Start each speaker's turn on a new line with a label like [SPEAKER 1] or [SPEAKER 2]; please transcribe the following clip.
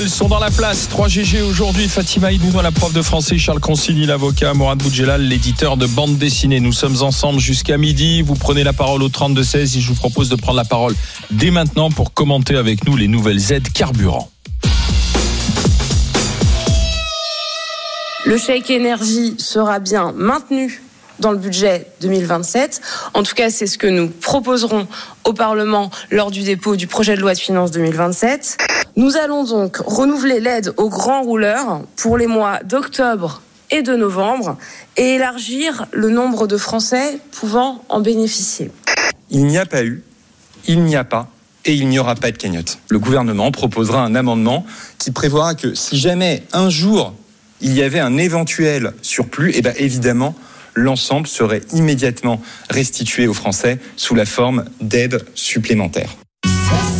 [SPEAKER 1] Ils sont dans la place, 3GG aujourd'hui, Fatima Idouno, la prof de français, Charles Consigny, l'avocat, Mourad Boudjelal, l'éditeur de bande dessinée. Nous sommes ensemble jusqu'à midi, vous prenez la parole au 32-16 et je vous propose de prendre la parole dès maintenant pour commenter avec nous les nouvelles aides carburant.
[SPEAKER 2] Le chèque énergie sera bien maintenu dans le budget 2027. En tout cas, c'est ce que nous proposerons au Parlement lors du dépôt du projet de loi de finances 2027. Nous allons donc renouveler l'aide aux grands rouleurs pour les mois d'octobre et de novembre et élargir le nombre de Français pouvant en bénéficier.
[SPEAKER 3] Il n'y a pas eu, il n'y a pas et il n'y aura pas de cagnotte. Le gouvernement proposera un amendement qui prévoira que si jamais un jour il y avait un éventuel surplus, évidemment, l'ensemble serait immédiatement restitué aux Français sous la forme d'aides supplémentaires.